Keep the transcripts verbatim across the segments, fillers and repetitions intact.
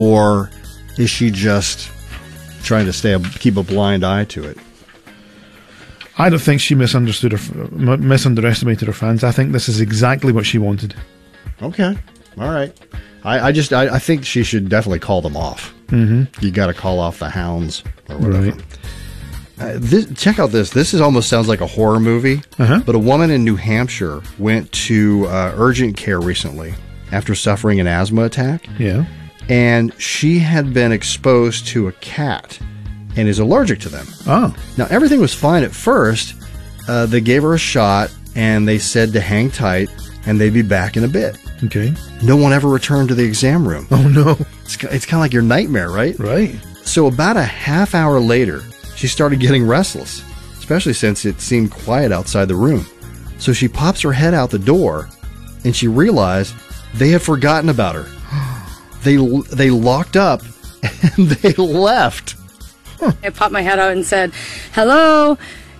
or is she just trying to stay a, keep a blind eye to it? I don't think she misunderstood her, m- misunderestimated her fans. I think this is exactly what she wanted. Okay, all right. I, I just I, I think she should definitely call them off. Mm-hmm. You got to call off the hounds or whatever. Right. Uh, this, check out this. This is almost sounds like a horror movie. Uh-huh. But a woman in New Hampshire went to uh, urgent care recently after suffering an asthma attack. Yeah. And she had been exposed to a cat and is allergic to them. Oh. Now, everything was fine at first. Uh, they gave her a shot, and they said to hang tight, and they'd be back in a bit. Okay. No one ever returned to the exam room. Oh, no. It's, it's kind of like your nightmare, right? Right. So about a half hour later, she started getting restless, especially since it seemed quiet outside the room. So she pops her head out the door, and she realized they had forgotten about her. They they locked up, and they left. Huh. I popped my head out and said, hello,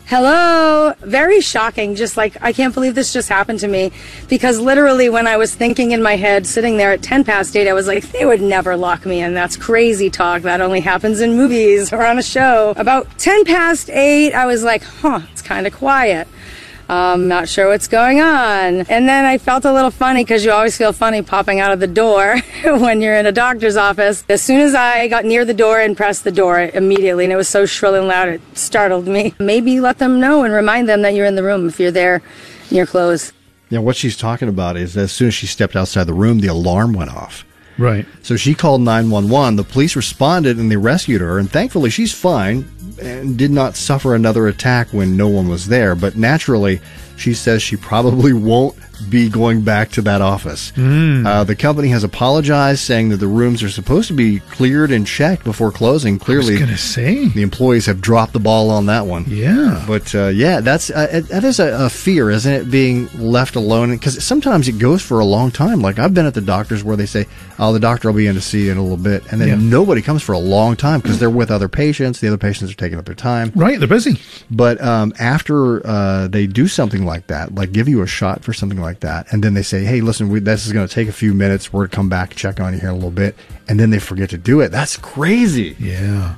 hello. Very shocking. Just like, I can't believe this just happened to me. Because literally when I was thinking in my head, sitting there at ten past eight, I was like, they would never lock me in. That's crazy talk. That only happens in movies or on a show. About ten past eight, I was like, huh, it's kind of quiet. Um, not sure what's going on. And then I felt a little funny, because you always feel funny popping out of the door when you're in a doctor's office. As soon as I got near the door and pressed the door immediately, and it was so shrill and loud, it startled me. Maybe let them know and remind them that you're in the room if you're there in your clothes. Yeah, what she's talking about is as soon as she stepped outside the room, the alarm went off. Right. So she called nine one one. The police responded, and they rescued her. And thankfully, she's fine and did not suffer another attack when no one was there. But naturally, she says she probably won't be going back to that office. Mm. Uh, the company has apologized, saying that the rooms are supposed to be cleared and checked before closing. Clearly, I was going to say, the employees have dropped the ball on that one. Yeah. But uh, yeah, that's uh, that is a, a fear, isn't it, being left alone? Because sometimes it goes for a long time. Like I've been at the doctors where they say, oh, the doctor will be in to see you in a little bit. And then yeah. nobody comes for a long time because they're with other patients. The other patients are taking up their time. Right, they're busy. But um, after uh, they do something like that, like give you a shot for something like that, and then they say, hey, listen, we, this is going to take a few minutes. We're going to come back and check on you here in a little bit. And then they forget to do it. That's crazy. Yeah.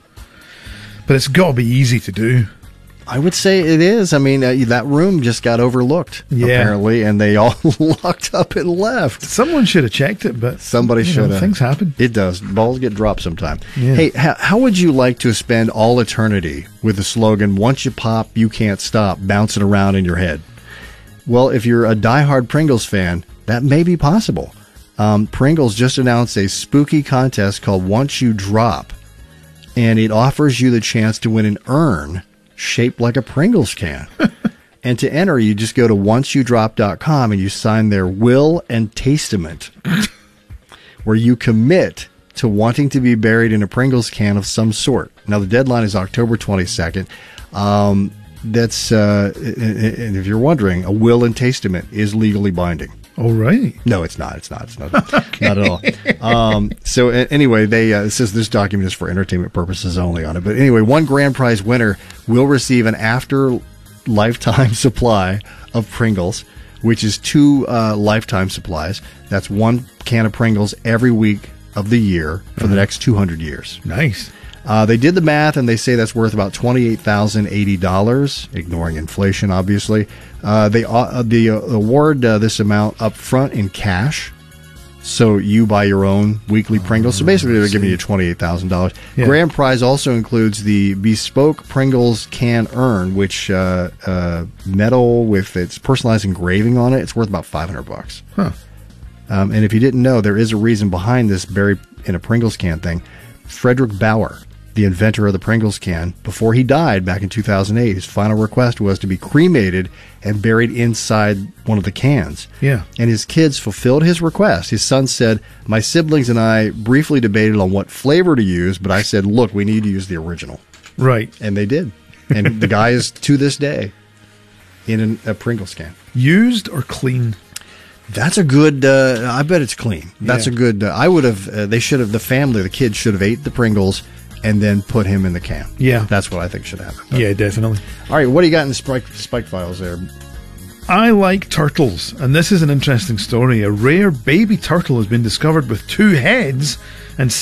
But it's got to be easy to do. I would say it is. I mean, uh, that room just got overlooked, yeah. apparently, and they all locked up and left. Someone should have checked it, but somebody should have. Things happen. It does. Balls get dropped sometime. Yeah. Hey, how, how would you like to spend all eternity with the slogan, once you pop, you can't stop, bouncing around in your head? Well, if you're a diehard Pringles fan, that may be possible. Um, Pringles just announced a spooky contest called Once You Drop, and it offers you the chance to win an urn shaped like a Pringles can. And to enter, you just go to once you drop dot com and you sign their will and testament, where you commit to wanting to be buried in a Pringles can of some sort. Now, the deadline is October twenty-second. Um, that's, uh, and if you're wondering, a will and testament is legally binding. Oh, right. No, it's not. It's not. It's not. Okay. Not at all. Um, so uh, anyway, they uh, it says this document is for entertainment purposes only on it. But anyway, one grand prize winner will receive an after lifetime supply of Pringles, which is two uh, lifetime supplies. That's one can of Pringles every week of the year for uh-huh. the next two hundred years. Nice. Uh, they did the math, and they say that's worth about twenty-eight thousand eighty dollars, ignoring inflation, obviously. Uh, they uh, the uh, award uh, this amount up front in cash, so you buy your own weekly Pringles. So basically, they're giving you twenty-eight thousand dollars. Yeah. Grand prize also includes the bespoke Pringles can urn, which uh, uh, metal with its personalized engraving on it. It's worth about five hundred bucks. Huh. Um, and if you didn't know, there is a reason behind this buried in a Pringles can thing. Frederick Bauer, the inventor of the Pringles can, before he died back in two thousand eight, his final request was to be cremated and buried inside one of the cans. Yeah. And his kids fulfilled his request. His son said, my siblings and I briefly debated on what flavor to use, but I said, look, we need to use the original. Right. And they did. And the guy is, to this day, in an, a Pringles can. Used or clean? That's a good, uh, I bet it's clean. That's yeah. a good, uh, I would have, uh, they should have, the family, the kids should have ate the Pringles and then put him in the can. Yeah. That's what I think should happen. But, yeah, definitely. All right, what do you got in the spike, spike files there? I like turtles, and this is an interesting story. A rare baby turtle has been discovered with two heads and